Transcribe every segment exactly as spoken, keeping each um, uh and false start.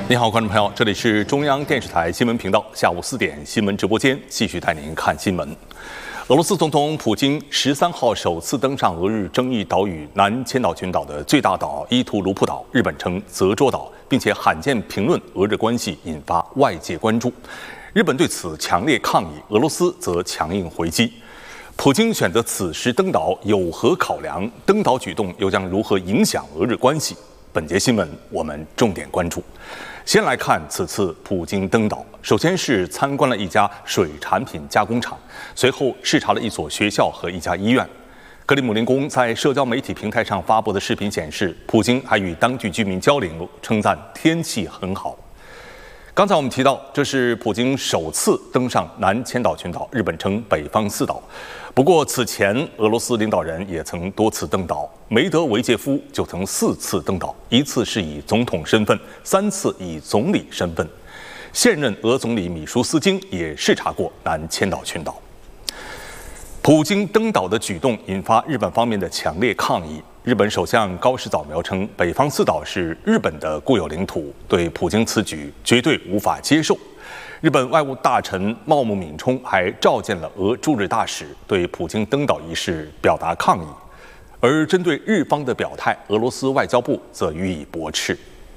你好，观众朋友，这里是中央电视台新闻频道，下午四点新闻直播间，继续带您看新闻。俄罗斯总统普京十三号首次登上俄日争议岛屿南千岛群岛的最大岛伊图卢普岛，日本称泽捉岛，并且罕见评论俄日关系，引发外界关注。日本对此强烈抗议，俄罗斯则强硬回击。普京选择此时登岛有何考量？登岛举动又将如何影响俄日关系？本节新闻我们重点关注。先来看此次普京登岛，首先是参观了一家水产品加工厂，随后视察了一所学校和一家医院。克里姆林宫在社交媒体平台上发布的视频显示，普京还与当地居民交流，称赞天气很好。刚才我们提到，这是普京首次登上南千岛群岛，日本称北方四岛。不过此前俄罗斯领导人也曾多次登岛，梅德韦杰夫就曾四次登岛，一次是以总统身份，三次以总理身份。现任俄总理米舒斯京也视察过南千岛群岛。普京登岛的举动引发日本方面的强烈抗议。日本首相高市早苗称，北方四岛是日本的固有领土，对普京此举绝对无法接受。日本外务大臣茂木敏充还召见了俄驻日大使，对普京登岛一事表达抗议。而针对日方的表态，俄罗斯外交部则予以驳斥。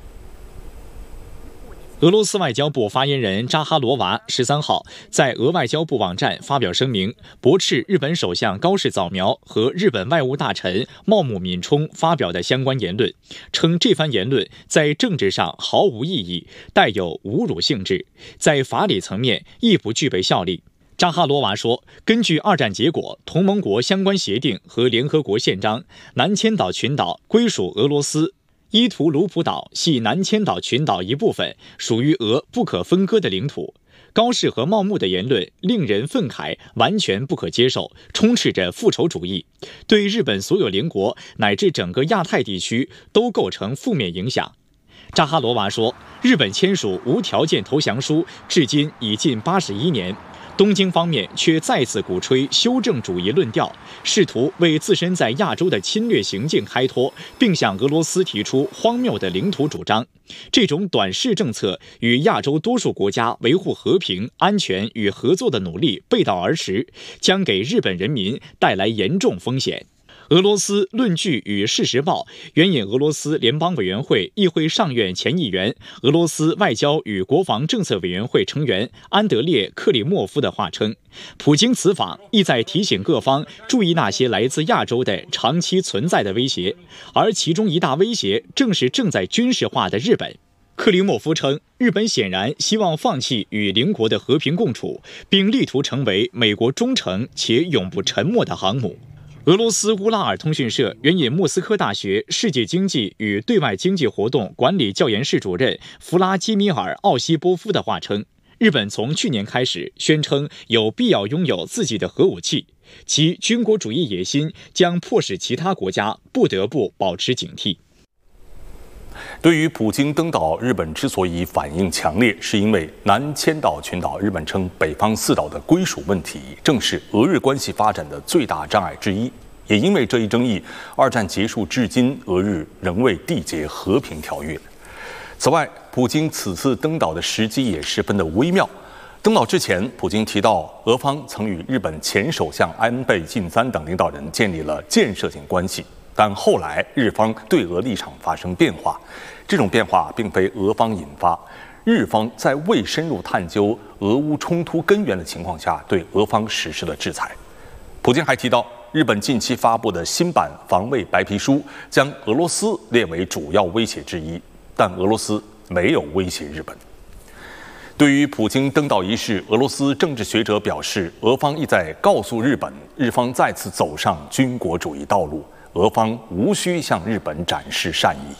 俄罗斯外交部发言人扎哈罗娃十三号在俄外交部网站发表声明，驳斥日本首相高市早苗和日本外务大臣茂木敏充发表的相关言论，称这番言论在政治上毫无意义，带有侮辱性质，在法理层面亦不具备效力。扎哈罗娃说，根据二战结果、同盟国相关协定和联合国宪章，南千岛群岛归属俄罗斯。伊图卢普岛系南千岛群岛一部分，属于俄不可分割的领土。高市和茂木的言论令人愤慨，完全不可接受，充斥着复仇主义，对日本所有邻国乃至整个亚太地区都构成负面影响。扎哈罗娃说，日本签署无条件投降书至今已近八十一年。东京方面却再次鼓吹修正主义论调，试图为自身在亚洲的侵略行径开脱，并向俄罗斯提出荒谬的领土主张。这种短视政策与亚洲多数国家维护和平、安全与合作的努力背道而驰，将给日本人民带来严重风险。俄罗斯论据与事实报援引俄罗斯联邦委员会议会上院前议员、俄罗斯外交与国防政策委员会成员安德烈·克里莫夫的话称，普京此访意在提醒各方注意那些来自亚洲的长期存在的威胁，而其中一大威胁正是正在军事化的日本。克里莫夫称，日本显然希望放弃与邻国的和平共处，并力图成为美国忠诚且永不沉没的航母。俄罗斯乌拉尔通讯社援引莫斯科大学世界经济与对外经济活动管理教研室主任弗拉基米尔·奥西波夫的话称，日本从去年开始宣称有必要拥有自己的核武器，其军国主义野心将迫使其他国家不得不保持警惕。 对于普京登岛，日本之所以反应强烈，是因为南千岛群岛，日本称北方四岛的归属问题，正是俄日关系发展的最大障碍之一。也因为这一争议，二战结束至今，俄日仍未缔结和平条约。此外，普京此次登岛的时机也十分的微妙。登岛之前，普京提到，俄方曾与日本前首相安倍晋三等领导人建立了建设性关系。但后来日方对俄立场发生变化，这种变化并非俄方引发，日方在未深入探究俄乌冲突根源的情况下，对俄方实施了制裁。普京还提到，日本近期发布的新版防卫白皮书将俄罗斯列为主要威胁之一，但俄罗斯没有威胁日本。对于普京登岛一事，俄罗斯政治学者表示，俄方意在告诉日本，日方再次走上军国主义道路，俄方无需向日本展示善意。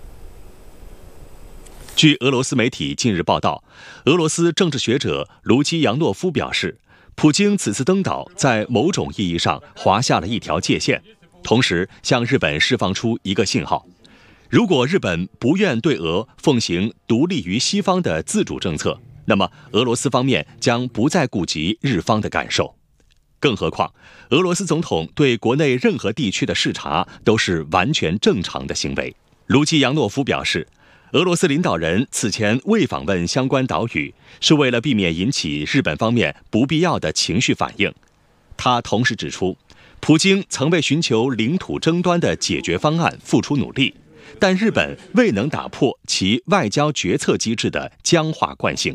据俄罗斯媒体近日报道，俄罗斯政治学者卢基扬诺夫表示，普京此次登岛在某种意义上划下了一条界限，同时向日本释放出一个信号：如果日本不愿对俄奉行独立于西方的自主政策，那么俄罗斯方面将不再顾及日方的感受。更何况，俄罗斯总统对国内任何地区的视察都是完全正常的行为。卢基扬诺夫表示， 俄罗斯领导人此前未访问相关岛屿，是为了避免引起日本方面不必要的情绪反应。他同时指出，普京曾为寻求领土争端的解决方案付出努力，但日本未能打破其外交决策机制的僵化惯性。